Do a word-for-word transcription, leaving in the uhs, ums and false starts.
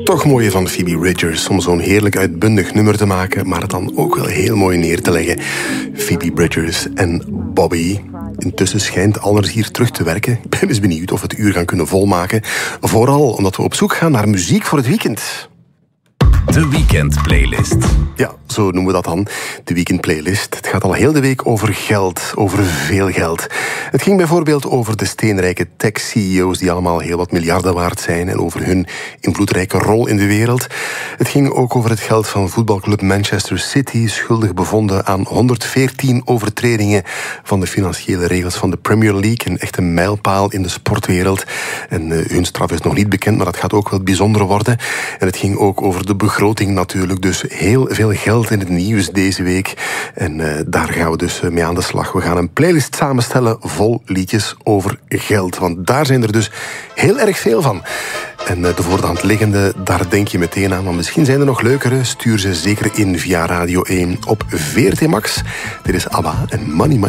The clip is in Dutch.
toch mooie van Phoebe Bridgers, om zo'n heerlijk uitbundig nummer te maken, maar het dan ook wel heel mooi neer te leggen. Phoebe Bridgers en Bobby. Intussen schijnt Anders hier terug te werken. Ik ben eens benieuwd of we het uur gaan kunnen volmaken. Vooral omdat we op zoek gaan naar muziek voor het weekend. De Weekend Playlist. Ja, zo noemen we dat dan, de Weekend Playlist. Het gaat al heel de week over geld, over veel geld. Het ging bijvoorbeeld over de steenrijke tech-C E O's die allemaal heel wat miljarden waard zijn en over hun invloedrijke rol in de wereld. Het ging ook over het geld van voetbalclub Manchester City, schuldig bevonden aan honderdveertien overtredingen van de financiële regels van de Premier League. Een echte mijlpaal in de sportwereld. En uh, hun straf is nog niet bekend, maar dat gaat ook wel bijzonder worden. En het ging ook over de begroting natuurlijk, dus heel veel geld in het nieuws deze week. En uh, daar gaan we dus mee aan de slag. We gaan een playlist samenstellen vol liedjes over geld, want daar zijn er dus heel erg veel van. En uh, de voor de hand liggende, daar denk je meteen aan, maar misschien zijn er nog leukere. Stuur ze zeker in via Radio één op V R T Max. Dit is ABBA en Money Money.